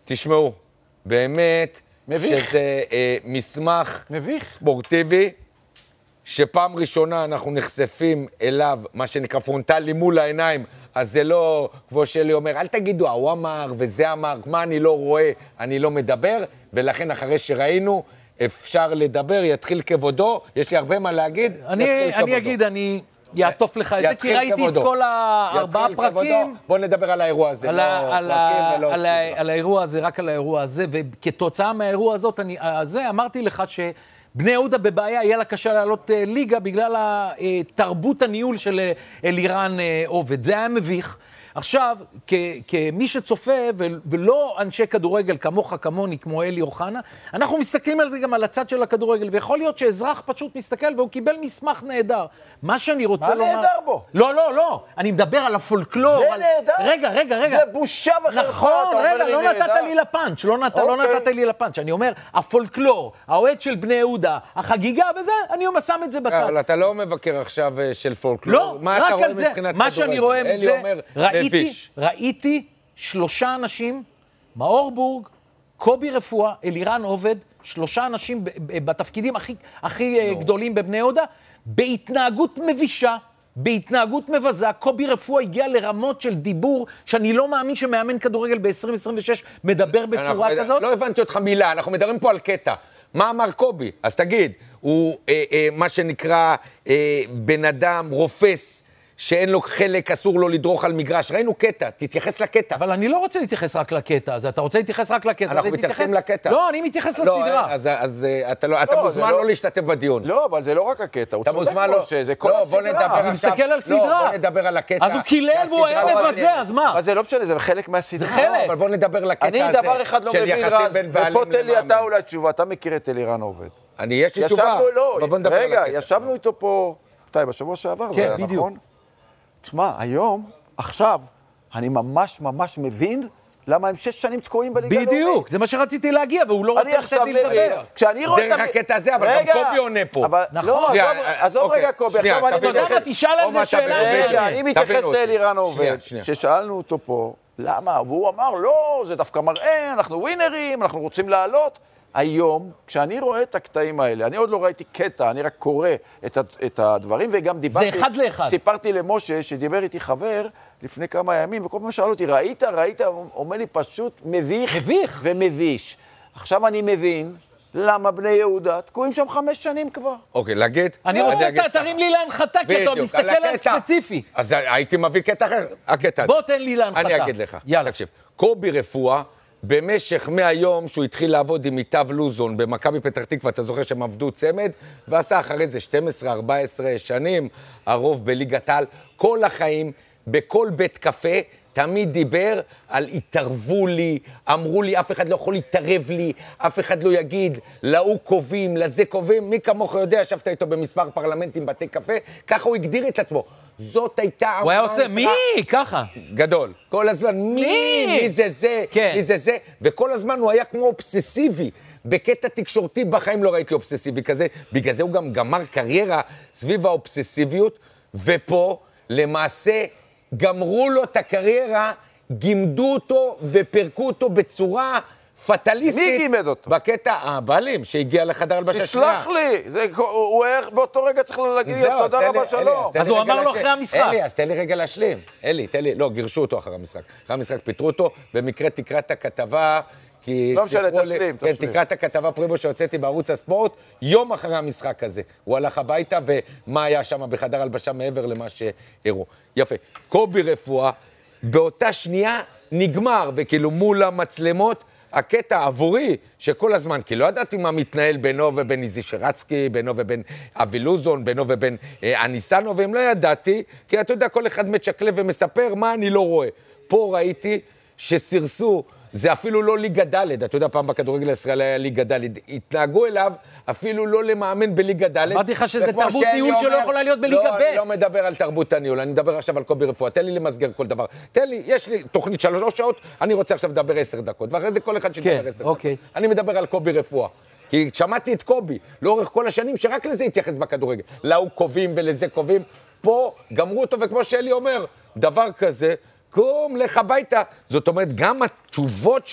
תשמעו, באמת מביך. שזה מסמך מביך. ספורטיבי, שפעם ראשונה אנחנו נחשפים אליו, מה שנקרא פרונטלי מול העיניים, אז זה לא, כמו שלי אומר, אל תגידו, הוא אמר וזה אמר, מה אני לא רואה, אני לא מדבר, ולכן אחרי שראינו, אפשר לדבר, יתחיל כבודו, יש לי הרבה מה להגיד, יתחיל כבודו. אני אגיד, אני יעטוף לך את זה, כי ראיתי את כל הארבעה פרקים. בוא נדבר על האירוע הזה, לא פרקים ולא סדרה. על האירוע הזה, רק על האירוע הזה, וכתוצאה מהאירוע הזה, אמרתי לך בני יהודה בבעיה, יהיה לה קשה לעלות ליגה בגלל תרבות הניהול של אלירן עובד. זה היה מביך. עכשיו, כמי שצופה ולא אנשי כדורגל כמוך, כמוני, כמו אלי אוחנה, אנחנו מסתכלים על זה גם על הצד של הכדורגל, ויכול להיות שאזרח פשוט מסתכל והוא קיבל מסמך נהדר. מה שאני רוצה לומר... מה נהדר בו? לא. אני מדבר על הפולקלור. זה נהדר? רגע. זה בושה וחרפה. נכון, רגע, לא נתת לי לפאנץ', לא נתת לי לפאנץ'. אני אומר, הפולקלור, האוהד של בני יהודה, החגיגה וזה, אני שם את זה בצד. אבל אתה לא מבקר עכשיו של פולקלור. לא, רק על זה. מה שאני רואה מזה, ראיתי 3 אנשים, מאור בורג, קובי רפואה, אלירן עובד, 3 אנשים בתפקידים הכי גדולים בבני יהודה, בהתנהגות מבישה, בהתנהגות מבזה. קובי רפואה הגיע לרמות של דיבור שאני לא מאמין שמאמן כדורגל ב-2026 מדבר בצורה כזאת. לא הבנתי אותך מילה, אנחנו מדברים פה על קטע. מה אמר קובי? אז תגיד, הוא מה שנקרא בן אדם רופס, שאין לו חלק, אסור לו לדרוך על מגרש. ראינו קטע, תתייחס לקטע. אבל אני לא רוצה להתייחס רק לקטע, אז אתה רוצה להתייחס רק לקטע. אנחנו מתייחסים לקטע. לא, אני מתייחס לסדרה. אז אתה מוזמן לא להשתתף בדיון. לא, אבל זה לא רק הקטע, הוא צודק משה, זה כל הסדרה. אני מסתכל על סדרה. לא, בוא נדבר על הקטע. אז הוא קילל והוא היה מבזה, אז מה? אז זה לא משנה, זה חלק מהסדרה. זה חלק. אבל בוא נדבר לקטע הזה. אני דבר אחד לא מבין רז, ופה תן לי אתה אולי תשובה, אתה מכיר את אלירן עובד. יש לי תשובה. רגע, ישבנו איתו פה, בשבוע שעבר, זה היה נכון? תשמע, היום, עכשיו, אני ממש מבין למה הם 6 שנים תקועים בליגה הלאומית. בדיוק, זה מה שרציתי להגיע, והוא לא רוצה לתת לי לדבר. כשאני רואה דרך הקטע הזה, אבל גם קובי עונה פה. נכון, עזוב רגע קובי, עכשיו אני מתייחס... תשאל על זה שאלה. רגע, אני מתייחס לאלירן עובד, ששאלנו אותו פה, למה? והוא אמר, לא, זה דווקא מראה, אנחנו ווינרים, אנחנו רוצים לעלות. היום, כשאני רואה את הקטעים האלה, אני עוד לא ראיתי קטע, אני רק קורא את הדברים, וגם דיברתי... זה אחד לאחד. סיפרתי למשה, שדיבר איתי חבר לפני כמה ימים, וכל פעם שאל אותי, ראית? אומר לי פשוט מביך ומביש. עכשיו אני מבין למה בני יהודה תקועים שם 5 שנים כבר. אוקיי, להגיד? אני רוצה תרים לי להנחתה, כי אתה מסתכל על ספציפי. אז הייתי מביא קטע אחר, הקטע הזה. בוא תן לי להנחתה. אני אגיד לך. יאללה. תקשיב, קובי רפואה, במשך מהיום שהוא התחיל לעבוד עם מיטב לוזון במכבי פתח תקווה, אתה זוכר שהם עבדו צמד, ועשה אחרי זה 12-14 שנים, הרוב בליגת העל, כל החיים, בכל בית קפה, תמיד דיבר על התערבו לי, אמרו לי, אף אחד לא יכול להתערב לי, אף אחד לא יגיד, להוא קובעים, לזה קובעים, מי כמוך יודע, ישבת איתו במספר פרלמנטים, בתי קפה, ככה הוא הגדיר את עצמו. זאת הייתה... הוא היה עושה, מי? ככה. גדול. כל הזמן, מי זה זה, מי זה זה, וכל הזמן הוא היה כמו אובססיבי. בקטע תקשורתי בחיים לא ראיתי אובססיבי כזה, בגלל זה הוא גם גמר קריירה סביב האובססיביות, ופה למעשה גמרו לו את הקריירה, גימדו אותו ופרקו אותו בצורה פטליסטית. מי גימד אותו? בקטע הבעלים שהגיע לחדר הלבשה שנייה. תסלח לי, הוא היה באותו רגע צריך להגיד תודה רבה שלום. אז הוא אמר לו אחרי המשחק. אלי, אז תן לי רגע להשלים. אלי, תן לי, לא, גירשו אותו אחרי המשחק. אחרי המשחק פיטרו אותו, במקרה תקרא את הכתבה, כי... לא משנה, תשלים. כן, תקרא את הכתבה פרימו שהוצאתי בערוץ הספורט, יום אחרי המשחק הזה. הוא הלך הביתה, ומה היה שם בחדר הלבשה מעבר למה שהראו. יפה. קובי רפואה, באותה שנייה נגמר, וכאילו מול המצלמות, הקטע עבורי, שכל הזמן, כי לא ידעתי מה מתנהל בינו ובין איזי שרצקי, בינו ובין אבי לוזון, בינו ובין אניסנו, והם לא ידעתי, כי אתה יודע, כל אחד מצ'קלב ומספר מה אני לא רואה. פה ראיתי שסירסו, זה אפילו לא ליגה ד', אתה יודע, פעם בכדורגל הישראל היה ליגה ד', התנהגו אליו אפילו לא למאמן בליגה ד'. אמרתי לך שזה תרבות ניהול שלא יכולה להיות בליגה ב'. לא, אני לא מדבר על תרבות הניהול, אני מדבר עכשיו על קובי רפואה, תן לי למסגר כל דבר. תן לי, יש לי תוכנית 3 שעות, אני רוצה עכשיו לדבר 10 דקות, ואחרי זה כל אחד שדבר 10 דקות. אני מדבר על קובי רפואה. כי שמעתי את קובי לאורך כל השנים שרק לזה התייחס בכדורגל. להוא קובעים ולזה קובעים. פה גמרו אותו, וכמו שאלי אומר, דבר כזה, קום, לך הביתה. זאת אומרת, גם התשובות